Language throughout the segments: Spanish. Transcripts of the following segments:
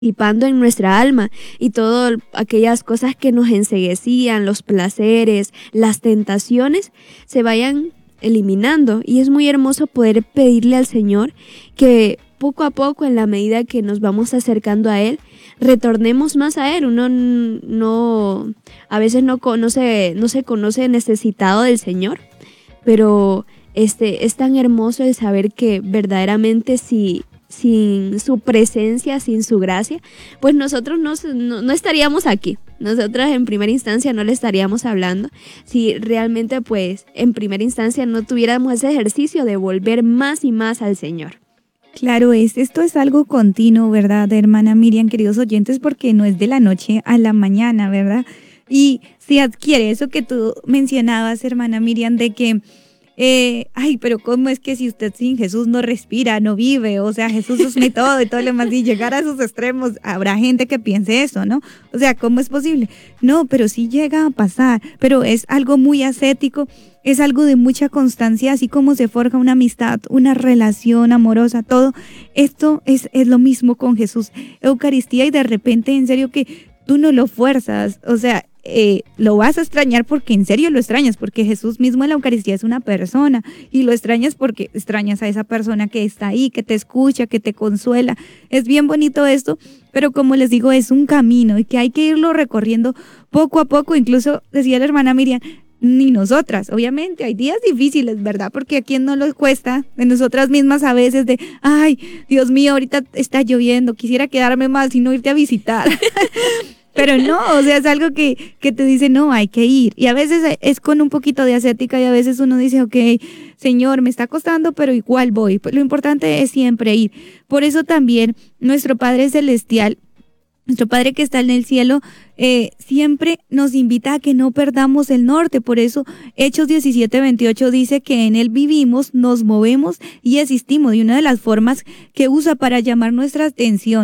disipando en nuestra alma y todas aquellas cosas que nos enceguecían, los placeres, las tentaciones, se vayan eliminando. Y es muy hermoso poder pedirle al Señor que poco a poco, en la medida que nos vamos acercando a Él, retornemos más a Él. Uno a veces no se conoce necesitado del Señor, pero es tan hermoso el saber que verdaderamente sin su presencia, sin su gracia, pues nosotros no estaríamos aquí. Nosotros en primera instancia no le estaríamos hablando si realmente pues en primera instancia no tuviéramos ese ejercicio de volver más y más al Señor. Claro, esto es algo continuo, ¿verdad, hermana Miriam, queridos oyentes? Porque no es de la noche a la mañana, ¿verdad? Y si adquiere eso que tú mencionabas, hermana Miriam, de que pero ¿cómo es que si usted sin Jesús no respira, no vive? O sea, Jesús es mi todo y todo lo demás, y llegar a esos extremos, habrá gente que piense eso, ¿no? O sea, ¿cómo es posible? No, pero sí llega a pasar, pero es algo muy ascético, es algo de mucha constancia, así como se forja una amistad, una relación amorosa, todo. Esto es lo mismo con Jesús, Eucaristía, y de repente, en serio que tú no lo fuerzas, o sea, lo vas a extrañar porque en serio lo extrañas, porque Jesús mismo en la Eucaristía es una persona, y lo extrañas porque extrañas a esa persona que está ahí, que te escucha, que te consuela. Es bien bonito esto, pero como les digo, es un camino y que hay que irlo recorriendo poco a poco. Incluso decía la hermana Miriam, ni nosotras, obviamente hay días difíciles, ¿verdad? Porque a quien no nos cuesta, de nosotras mismas a veces, de ay, Dios mío, ahorita está lloviendo, quisiera quedarme más y no irte a visitar. Pero no, o sea, es algo que te dice, no, hay que ir. Y a veces es con un poquito de ascética, y a veces uno dice, ok, Señor, me está costando, pero igual voy. Pues lo importante es siempre ir. Por eso también nuestro Padre Celestial, nuestro Padre que está en el cielo, siempre nos invita a que no perdamos el norte. Por eso Hechos 17:28 dice que en Él vivimos, nos movemos y existimos. Y una de las formas que usa para llamar nuestra atención,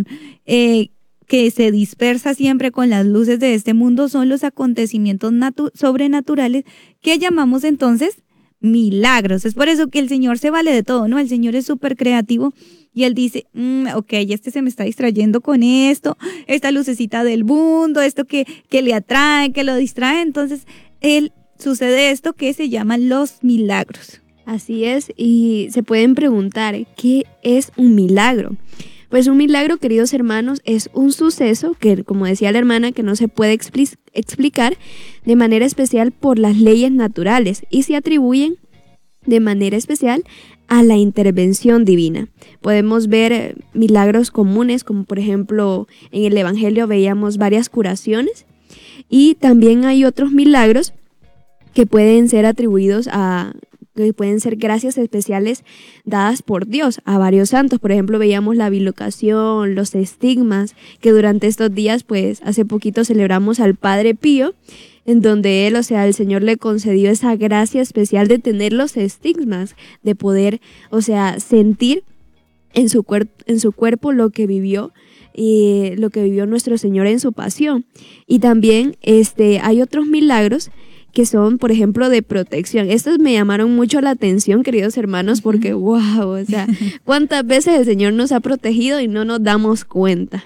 que se dispersa siempre con las luces de este mundo, son los acontecimientos sobrenaturales que llamamos entonces milagros. Es por eso que el Señor se vale de todo, ¿no? El Señor es súper creativo y Él dice, ok, se me está distrayendo con esto, esta lucecita del mundo, esto que le atrae, que lo distrae. Entonces, Él sucede esto que se llaman los milagros. Así es, y se pueden preguntar, ¿qué es un milagro? Pues un milagro, queridos hermanos, es un suceso que, como decía la hermana, que no se puede explicar de manera especial por las leyes naturales y se atribuyen de manera especial a la intervención divina. Podemos ver milagros comunes, como por ejemplo en el Evangelio veíamos varias curaciones, y también hay otros milagros que pueden ser atribuidos que pueden ser gracias especiales dadas por Dios a varios santos. Por ejemplo, veíamos la bilocación, los estigmas, que durante estos días, pues hace poquito celebramos al Padre Pío, en donde él, el Señor le concedió esa gracia especial de tener los estigmas, de poder, sentir en su cuerpo lo que vivió, y lo que vivió nuestro Señor en su pasión. Y también hay otros milagros que son, por ejemplo, de protección. Estos me llamaron mucho la atención, queridos hermanos, porque wow, cuántas veces el Señor nos ha protegido y no nos damos cuenta.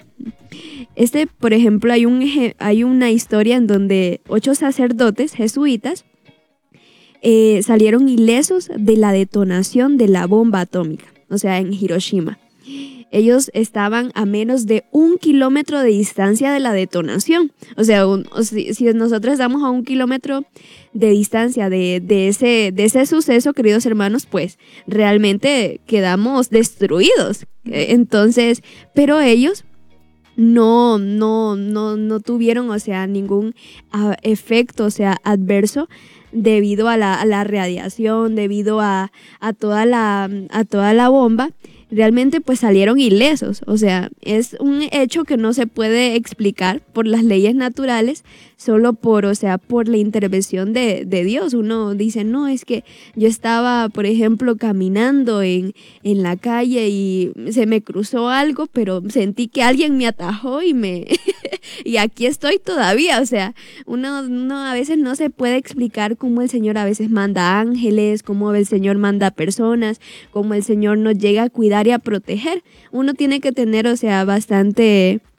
Por ejemplo, hay una historia en donde 8 sacerdotes jesuitas salieron ilesos de la detación de la bomba atómica, en Hiroshima. Ellos estaban a menos de 1 kilómetro de distancia de la detonación. Si nosotros estamos a 1 kilómetro de distancia de ese suceso, queridos hermanos, pues realmente quedamos destruidos. Entonces, pero ellos no tuvieron, ningún efecto, adverso debido a la radiación, debido a toda la bomba. Realmente pues salieron ilesos. Es un hecho que no se puede explicar por las leyes naturales, solo por la intervención de Dios. Uno dice, no, es que yo estaba, por ejemplo, caminando en la calle y se me cruzó algo, pero sentí que alguien me atajó y y aquí estoy todavía. Uno a veces no se puede explicar cómo el Señor a veces manda ángeles, cómo el Señor manda personas, cómo el Señor nos llega a cuidar y a proteger. Uno tiene que tener, bastante